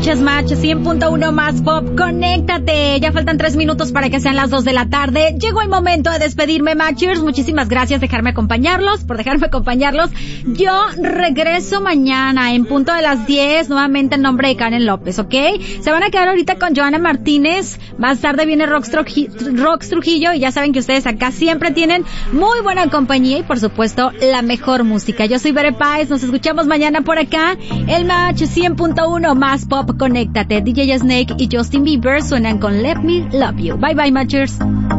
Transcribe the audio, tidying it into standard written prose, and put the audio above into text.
Escuchas Match 100.1 más pop. Conéctate. Ya faltan 3 minutos para que sean las 2 de la tarde. Llegó el momento de despedirme, Matchers. Muchísimas gracias por dejarme acompañarlos. Yo regreso mañana en punto de las 10, nuevamente en nombre de Karen López, ¿ok? Se van a quedar ahorita con Joana Martínez. Más tarde viene Rox Trujillo, y ya saben que ustedes acá siempre tienen muy buena compañía y, por supuesto, la mejor música. Yo soy Bere Páez. Nos escuchamos mañana por acá. El Match 100.1 más pop. Conéctate. DJ Snake y Justin Bieber suenan con Let Me Love You. Bye bye, Matchers.